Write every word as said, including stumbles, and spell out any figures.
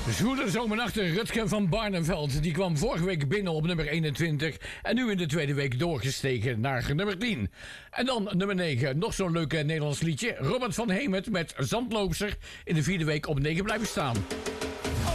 Zwoele zomernachten Rutger van Barneveld. Die kwam vorige week binnen op nummer eenentwintig. En nu in de tweede week doorgestegen naar nummer tien. En dan nummer negen. Nog zo'n leuk Nederlands liedje. Robert van Hemert met Zandloopster. In de vierde week op negen blijven staan.